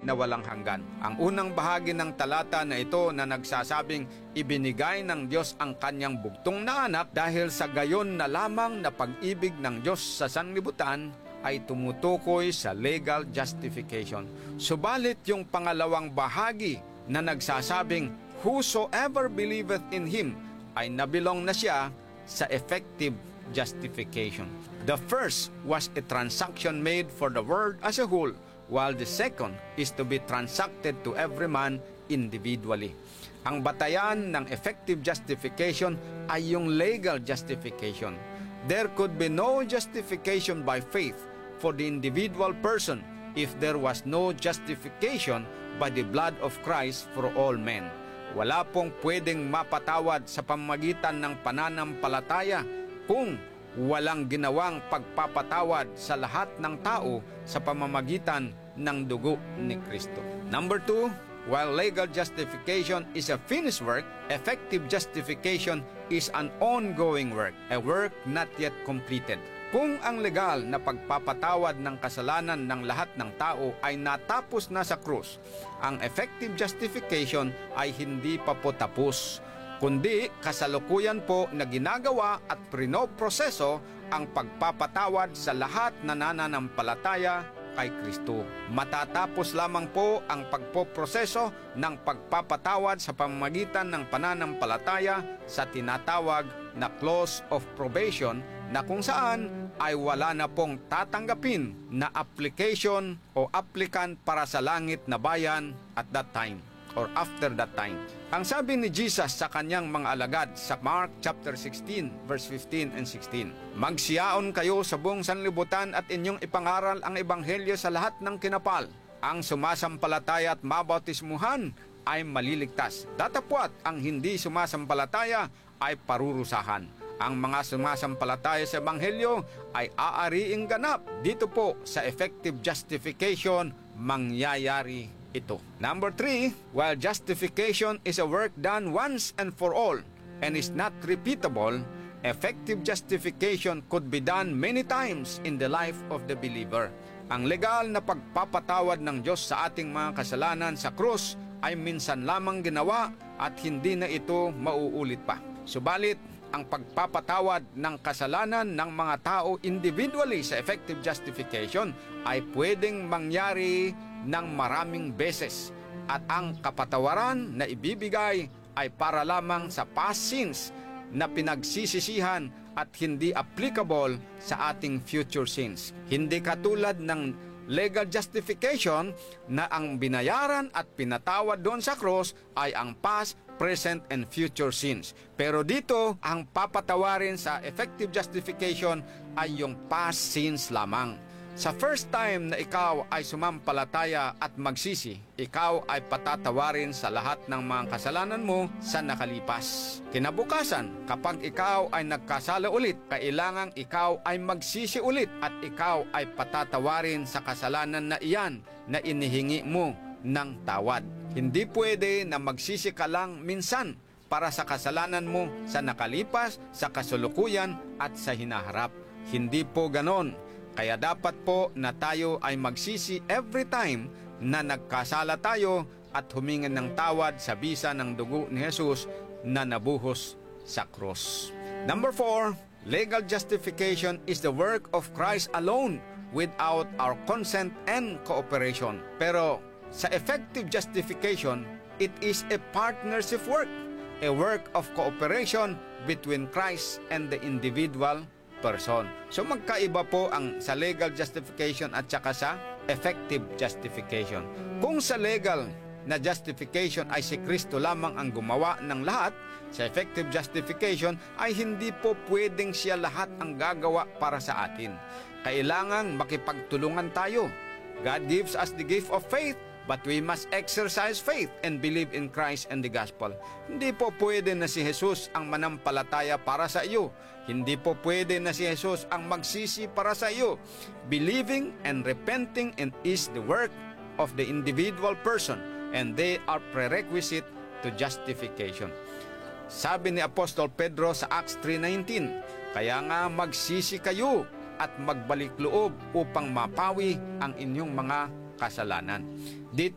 na walang hanggan. Ang unang bahagi ng talata na ito na nagsasabing ibinigay ng Diyos ang kanyang bugtong na anak dahil sa gayon na lamang na pag-ibig ng Diyos sa sanlibutan ay tumutukoy sa legal justification. Subalit yung pangalawang bahagi na nagsasabing whosoever believeth in Him ay nabilong na siya sa effective justification. The first was a transaction made for the world as a whole, while the second is to be transacted to every man individually. Ang batayan ng effective justification ay yung legal justification. There could be no justification by faith for the individual person if there was no justification by the blood of Christ for all men. Wala pong pwedeng mapatawad sa pamamagitan ng pananampalataya kung walang ginawang pagpapatawad sa lahat ng tao sa pamamagitan ng dugo ni Kristo. Number 2, while legal justification is a finished work, effective justification is an ongoing work, a work not yet completed. Kung ang legal na pagpapatawad ng kasalanan ng lahat ng tao ay natapos na sa krus, ang effective justification ay hindi pa po tapos, kundi kasalukuyan po na ginagawa at prinoproseso ang pagpapatawad sa lahat na nananampalataya kay Kristo. Matatapos lamang po ang pagpoproseso ng pagpapatawad sa pamamagitan ng pananampalataya sa tinatawag na clause of probation na kung saan ay wala na pong tatanggapin na application o applicant para sa langit na bayan at that time or after that time. Ang sabi ni Jesus sa kanyang mga alagad sa Mark chapter 16 verse 15 and 16, magsiyaon kayo sa buong sanlibutan at inyong ipangaral ang ebanghelyo sa lahat ng kinapal. Ang sumasampalataya at mabautismuhan ay maliligtas. Datapwat ang hindi sumasampalataya ay parurusahan. Ang mga sumasampalataya sa ebanghelyo ay aariing ganap. Dito po sa effective justification mangyayari ito. Number 3, while justification is a work done once and for all and is not repeatable, effective justification could be done many times in the life of the believer. Ang legal na pagpapatawad ng Diyos sa ating mga kasalanan sa krus ay minsan lamang ginawa at hindi na ito mauulit pa. Subalit, ang pagpapatawad ng kasalanan ng mga tao individually sa effective justification ay pwedeng mangyari ng maraming beses at ang kapatawaran na ibibigay ay para lamang sa past sins na pinagsisisihan at hindi applicable sa ating future sins. Hindi katulad ng legal justification na ang binayaran at pinatawad doon sa cross ay ang past, present, and future sins. Pero dito, ang papatawarin sa effective justification ay yung past sins lamang. Sa first time na ikaw ay sumampalataya at magsisi, ikaw ay patatawarin sa lahat ng mga kasalanan mo sa nakalipas. Kinabukasan, kapag ikaw ay nagkasala ulit, kailangang ikaw ay magsisi ulit at ikaw ay patatawarin sa kasalanan na iyan na inihingi mo ng tawad. Hindi pwede na magsisi ka lang minsan para sa kasalanan mo sa nakalipas, sa kasulukuyan at sa hinaharap. Hindi po ganon. Kaya dapat po na tayo ay magsisi every time na nagkasala tayo at humingan ng tawad sa bisa ng dugo ni Jesus na nabuhos sa cross. Number 4, legal justification is the work of Christ alone without our consent and cooperation. Pero sa effective justification, it is a partnership work, a work of cooperation between Christ and the individual person. So magkaiba po ang sa legal justification at saka sa effective justification. Kung sa legal na justification ay si Kristo lamang ang gumawa ng lahat, sa effective justification ay hindi po pwedeng siya lahat ang gagawa para sa atin. Kailangan makipagtulungan tayo. God gives us the gift of faith, but we must exercise faith and believe in Christ and the gospel. Hindi po pwede na si Jesus ang manampalataya para sa iyo. Hindi po pwede na si Jesus ang magsisi para sa iyo. Believing and repenting and is the work of the individual person, and they are prerequisite to justification. Sabi ni Apostol Pedro sa Acts 3:19, kaya nga magsisi kayo at magbalik loob upang mapawi ang inyong mga kasalanan.